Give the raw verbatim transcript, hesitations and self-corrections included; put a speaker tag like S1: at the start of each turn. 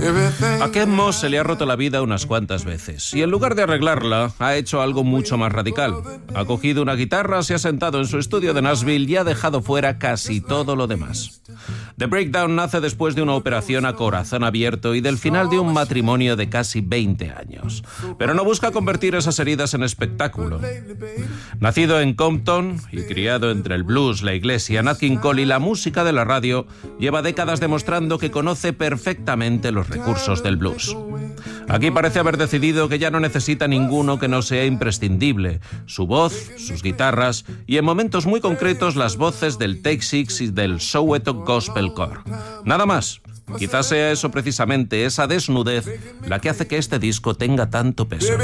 S1: A Keb Mo se le ha roto la vida unas cuantas veces y en lugar de arreglarla ha hecho algo mucho más radical. Ha cogido una guitarra, se ha sentado en su estudio de Nashville y ha dejado fuera casi todo lo demás. The Breakdown nace después de una operación a corazón abierto y del final de un matrimonio de casi veinte años. Pero no busca convertir esas heridas en espectáculo. Nacido en Compton y criado entre el blues, la iglesia, Nat King Cole y la música de la radio, lleva décadas demostrando que conoce perfectamente los recursos del blues. Aquí parece haber decidido que ya no necesita ninguno que no sea imprescindible. Su voz, sus guitarras y en momentos muy concretos las voces del Take Six y del Soweto Gospel Core. Nada más. Quizás sea eso precisamente, esa desnudez, la que hace que este disco tenga tanto peso.